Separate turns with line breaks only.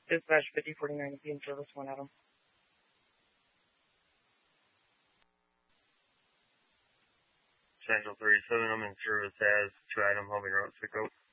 Dispatch 5049 in service 1 Adam.
Central 37, I'm in service as 2 Adam, helping route pickup.